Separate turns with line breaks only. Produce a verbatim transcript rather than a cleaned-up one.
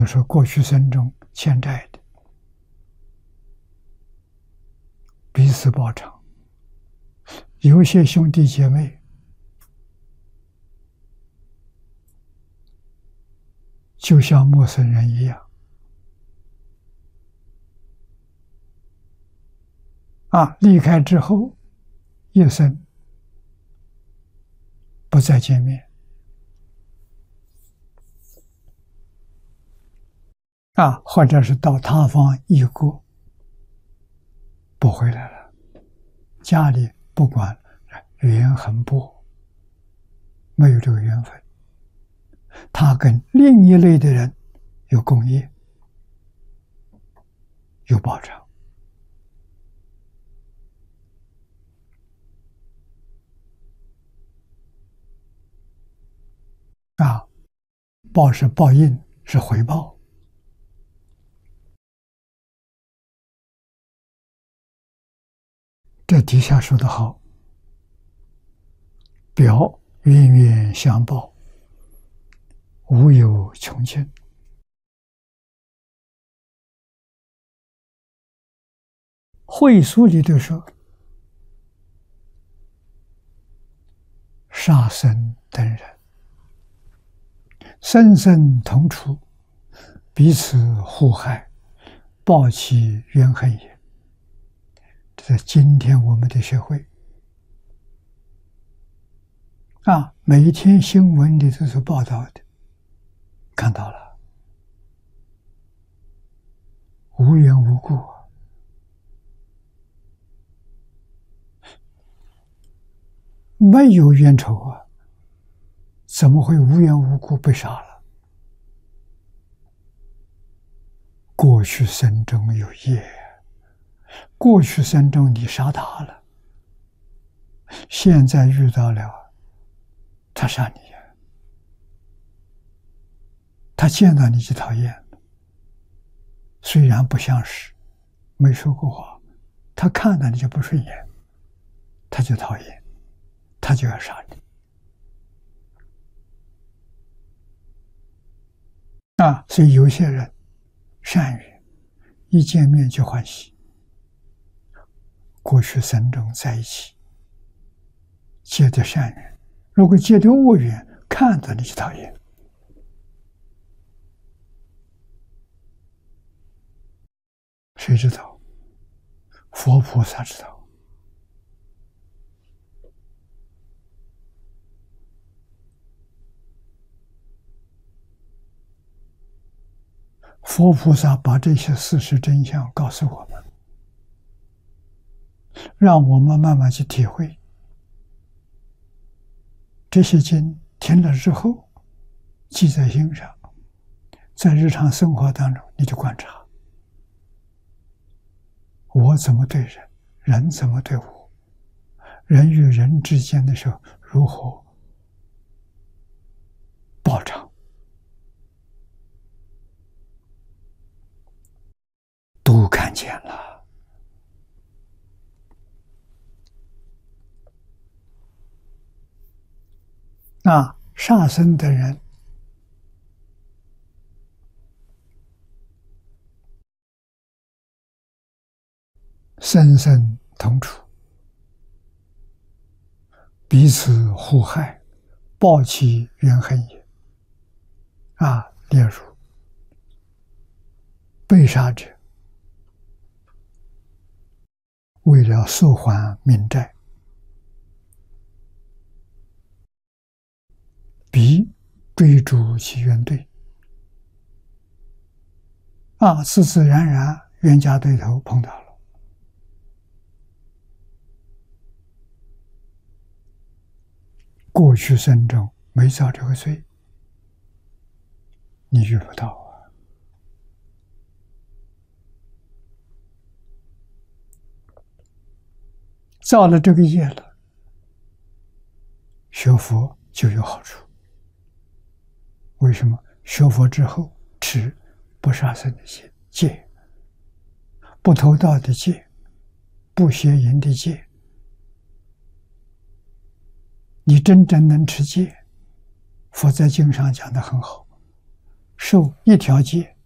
说过去生中欠债的，彼此报偿。有些兄弟姐妹就像陌生人一样，啊，离开之后，一生不再见面，啊，或者是到他方异国不回来了，家里不管缘很薄，没有这个缘分。他跟另一类的人有共业，有报偿。啊，报是报应，是回报。这底下说得好，表冤冤相报，无有穷尽。会书里头说，杀生等人，生生同处，彼此互害，报其冤恨也。这是今天我们的社会啊，每一天新闻里都是报道的，看到了，无缘无故，没有冤仇啊，怎么会无缘无故被杀了？过去生中有业，过去生中你杀他了，现在遇到了他杀你，他见到你就讨厌，虽然不相识，没说过话，他看到你就不顺眼，他就讨厌，他就要杀你。啊，所以有些人善缘，一见面就欢喜，过去生中在一起结的善缘，如果结的恶缘，看到你就讨厌。谁知道？佛菩萨知道。佛菩萨把这些事实真相告诉我们，让我们慢慢去体会。这些经听了之后，记在心上，在日常生活当中你就观察，我怎么对人，人怎么对我，人与人之间的时候如何报偿，都看见了。那杀生的人，生生同处，彼此互害，报其冤恨也。啊，例如被杀者为了索还民债，彼追逐其冤对，啊，自自然然冤家对头碰到了，过去生中没造这个罪，你遇不到啊。造了这个业了，学佛就有好处。为什么？学佛之后持不杀生的戒，戒不偷盗的戒，不邪淫的戒，你真正能持戒。佛在经上讲得很好， 受一条戒，